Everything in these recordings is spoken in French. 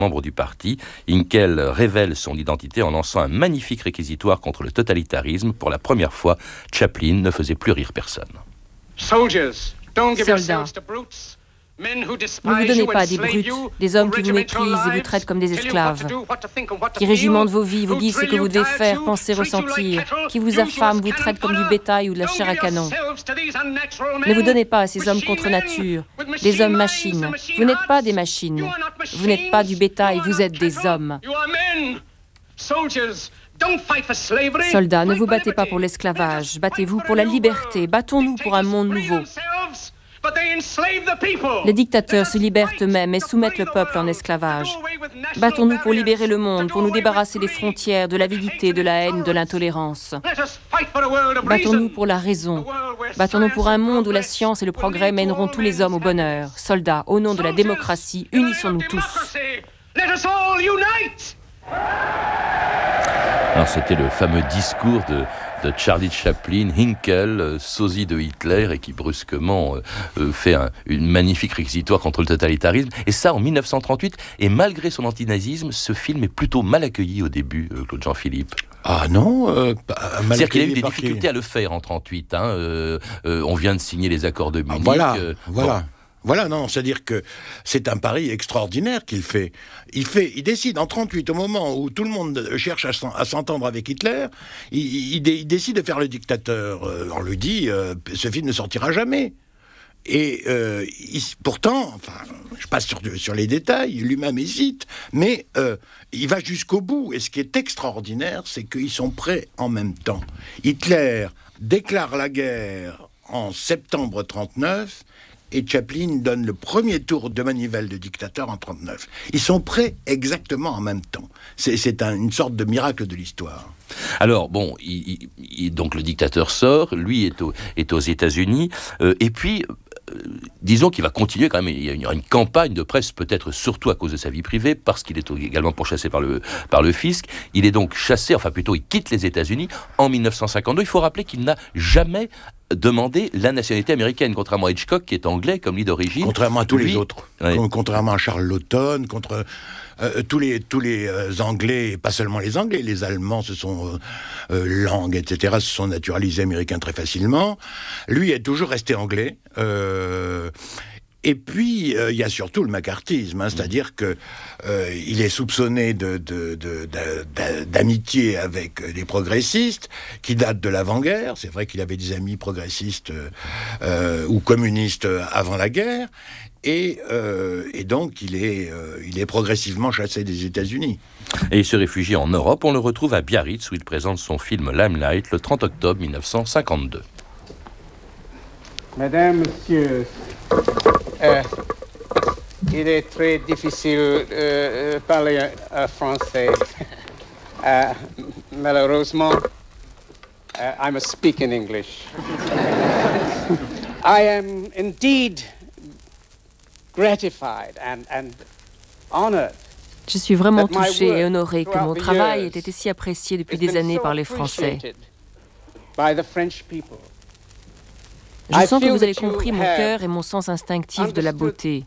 membre du parti. Hinkel révèle son identité en lançant un magnifique réquisitoire contre le totalitarisme. Pour la première fois, Chaplin ne faisait plus rire personne. Soldats, ne vous donnez pas à des brutes, des hommes qui vous méprisent et vous traitent comme des esclaves, qui régimentent vos vies, vous disent ce que vous devez faire, penser, ressentir, qui vous affament, vous traitent comme du bétail ou de la chair à canon. Ne vous donnez pas à ces hommes contre nature, des hommes machines. Vous n'êtes pas des machines, vous n'êtes pas du bétail, vous êtes des hommes. Soldats, ne vous battez pas pour l'esclavage, battez-vous pour la liberté, battons-nous pour un monde nouveau. Les dictateurs se libèrent eux-mêmes et soumettent le peuple en esclavage. Battons-nous pour libérer le monde, pour nous débarrasser des frontières, de l'avidité, de la haine, de l'intolérance. Battons-nous pour la raison. Battons-nous pour un monde où la science et le progrès mèneront tous les hommes au bonheur. Soldats, au nom de la démocratie, unissons-nous tous. Alors, c'était le fameux discours de Charlie Chaplin, Hinkel, sosie de Hitler, et qui brusquement fait une magnifique réquisitoire contre le totalitarisme. Et ça, en 1938. Et malgré son antinazisme, ce film est plutôt mal accueilli au début, Claude Jean-Philippe. Ah non, c'est-à-dire qu'il a eu des difficultés à le faire en 38. On vient de signer les accords de Munich. Voilà. Bon. Voilà, non, c'est-à-dire que c'est un pari extraordinaire qu'il fait. Il décide en 38, au moment où tout le monde cherche à s'entendre avec Hitler, il décide de faire le dictateur. On lui dit, ce film ne sortira jamais. Et pourtant, je passe sur les détails, lui-même hésite, mais il va jusqu'au bout. Et ce qui est extraordinaire, c'est qu'ils sont prêts en même temps. Hitler déclare la guerre en septembre 39, et Chaplin donne le premier tour de manivelle de dictateur en 39. Ils sont prêts exactement en même temps. C'est une sorte de miracle de l'histoire. Alors, bon, donc le dictateur sort, lui est aux États-Unis, et puis... disons qu'il va continuer quand même, il y aura une campagne de presse, peut-être surtout à cause de sa vie privée, parce qu'il est également pourchassé par le fisc. Il est donc chassé, enfin plutôt il quitte les États-Unis en 1952. Il faut rappeler qu'il n'a jamais demandé la nationalité américaine, contrairement à Hitchcock qui est anglais comme lui d'origine. Contrairement à tous les autres, contrairement à Charles Laughton, tous les Anglais, et pas seulement les Anglais, les Allemands se sont Lang, etc., se sont naturalisés américains très facilement. Lui est toujours resté anglais. Et puis, il y a surtout le macartisme, c'est-à-dire que il est soupçonné d'amitié avec les progressistes, qui datent de l'avant-guerre. C'est vrai qu'il avait des amis progressistes ou communistes avant la guerre. Et donc, il est progressivement chassé des États-Unis. Et il se réfugie en Europe. On le retrouve à Biarritz, où il présente son film Limelight, le 30 octobre 1952. Mesdames, Messieurs, il est très difficile de parler français. Malheureusement, I must speak in English. I am indeed gratified and honored. Je suis vraiment touché et honoré que mon travail ait été si apprécié depuis des années par les Français. Je sens que vous avez compris mon cœur et mon sens instinctif de la beauté.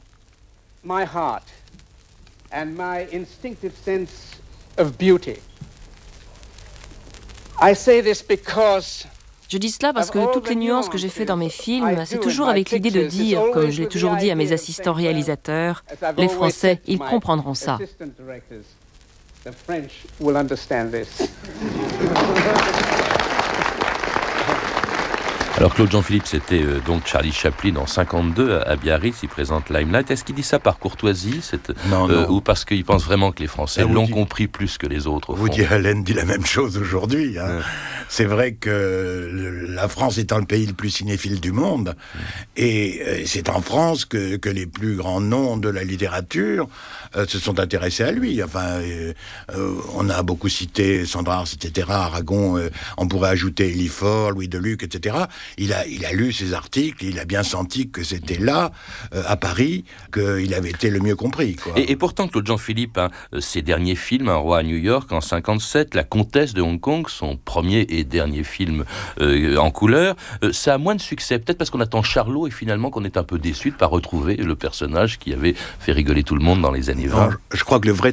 Je dis cela parce que toutes les nuances que j'ai faites dans mes films, c'est toujours avec l'idée de dire, comme je l'ai toujours dit à mes assistants réalisateurs, les Français, ils comprendront ça. Alors Claude Jean-Philippe, c'était donc Charlie Chaplin en 52 à Biarritz, il présente Limelight. Est-ce qu'il dit ça par courtoisie non. Ou parce qu'il pense vraiment que les Français l'ont compris plus que les autres au fond? Woody Allen dit la même chose aujourd'hui. C'est vrai que la France étant le pays le plus cinéphile du monde, et c'est en France que les plus grands noms de la littérature se sont intéressés à lui. On a beaucoup cité Sandra Ars, etc., Aragon, on pourrait ajouter Elie Faure, Louis Deluc, etc. il a lu ces articles, il a bien senti que c'était là, à Paris, qu'il avait été le mieux compris, quoi. Et pourtant, Claude Jean-Philippe, ses derniers films, Un roi à New York en 57, La comtesse de Hong Kong, son premier et dernier film en couleur, ça a moins de succès. Peut-être parce qu'on attend Charlot et finalement qu'on est un peu déçu de ne pas retrouver le personnage qui avait fait rigoler tout le monde dans les années 20. Non, je crois que le vrai